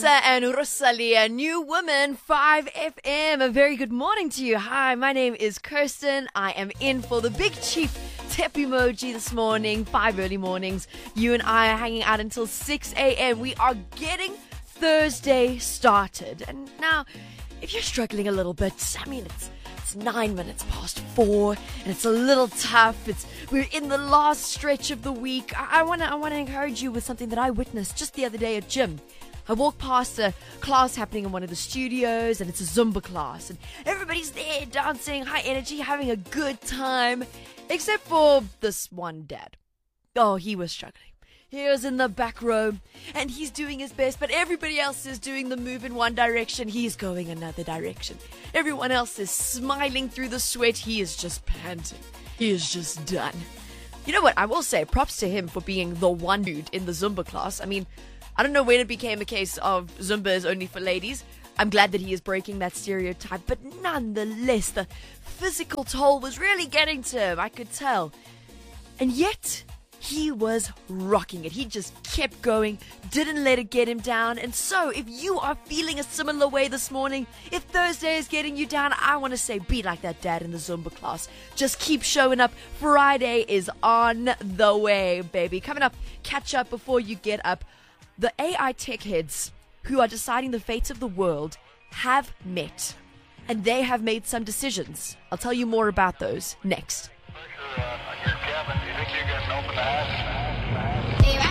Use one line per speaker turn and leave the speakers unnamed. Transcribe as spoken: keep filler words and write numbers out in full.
Alexa and Rosalia, New Woman, five F M. A very good morning to you. Hi, my name is Kirsten. I am in for the Big Chief Tep emoji this morning, five early mornings. You and I are hanging out until six a.m. We are getting Thursday started. And now, if you're struggling a little bit, I mean, it's It's nine minutes past four, and it's a little tough. It's we're in the last stretch of the week. I, I wanna I wanna encourage you with something that I witnessed just the other day at gym. I walked past a class happening in one of the studios, and it's a Zumba class, and everybody's there dancing, high energy, having a good time, except for this one dad. Oh, he was struggling. He was in the back row, and he's doing his best, but everybody else is doing the move in one direction. He's going another direction. Everyone else is smiling through the sweat. He is just panting. He is just done. You know what? I will say props to him for being the one dude in the Zumba class. I mean, I don't know when it became a case of Zumba is only for ladies. I'm glad that he is breaking that stereotype, but nonetheless, the physical toll was really getting to him. I could tell. And yet, he was rocking it. He just kept going, didn't let it get him down. And so, if you are feeling a similar way this morning, if Thursday is getting you down, I want to say be like that dad in the Zumba class. Just keep showing up. Friday is on the way, baby. Coming up, catch up before you get up. The A I tech heads who are deciding the fates of the world have met. And they have made some decisions. I'll tell you more about those next.
Pressure uh, on your cabin. Do you think you can open the hatch?